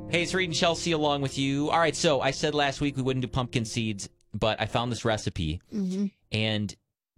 Hey, it's Reed and Chelsea along with you. All right, so I said last week we wouldn't do pumpkin seeds, but I found this recipe. Mm-hmm. And,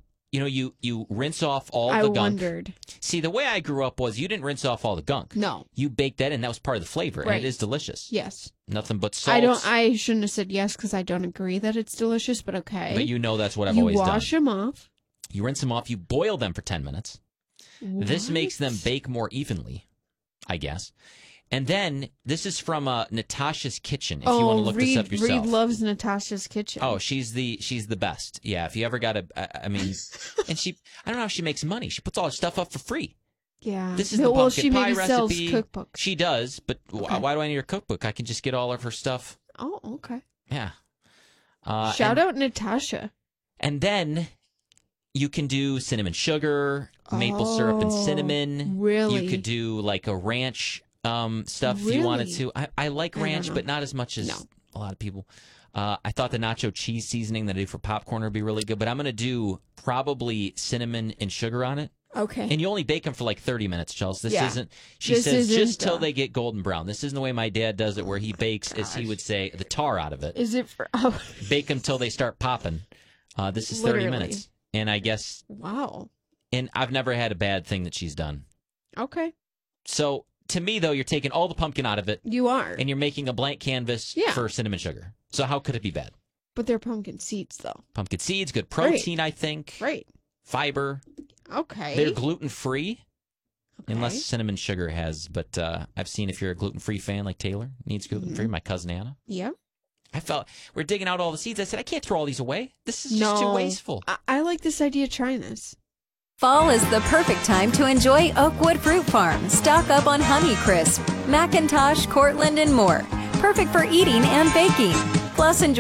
you rinse off all the gunk. I wondered. See, the way I grew up was you didn't rinse off all the gunk. No. You baked that in. That was part of the flavor, Right. and it is delicious. Yes. Nothing but salt. I shouldn't have said yes because I don't agree that it's delicious, but okay. But that's what I've always done. You wash them off. You rinse them off. You boil them for 10 minutes. What? This makes them bake more evenly, I guess. And then, this is from Natasha's Kitchen, if you want to look this up yourself. Reed loves Natasha's Kitchen. Oh, she's the best. Yeah, if you ever got I don't know how she makes money. She puts all her stuff up for free. Yeah. This is the pumpkin pie recipe. Sells cookbooks. She does, but Okay. why do I need her cookbook? I can just get all of her stuff. Oh, okay. Yeah. Shout out Natasha. And then you can do cinnamon sugar, maple syrup and cinnamon. Really? You could do like a ranch stuff if Really? you wanted to. I like I don't ranch, know. but not as much as a lot of people. I thought the nacho cheese seasoning that I do for popcorn would be really good, but I'm going to do probably cinnamon and sugar on it. Okay. And you only bake them for like 30 minutes, Chelsea. This Yeah. isn't, she This says, isn't, just till they get golden brown. This isn't the way my dad does it, where he bakes, as he would say, the tar out of it. Is it for... Oh. Bake them till they start popping. This is 30 minutes. And I guess... Wow. And I've never had a bad thing that she's done. Okay. So, to me, though, you're taking all the pumpkin out of it. You are. And you're making a blank canvas for cinnamon sugar. So how could it be bad? But they're pumpkin seeds, though. Pumpkin seeds, good protein, I think. Right. Fiber. Okay. They're gluten-free. Okay. Unless cinnamon sugar has. But I've seen if you're a gluten-free fan like Taylor, needs gluten-free, my cousin Anna. Yeah. I felt, we're digging out all the seeds. I said, I can't throw all these away. This is just too wasteful. I like this idea of trying this. Fall is the perfect time to enjoy Oakwood Fruit Farm. Stock up on Honeycrisp, Macintosh, Cortland, and more. Perfect for eating and baking. Plus, enjoy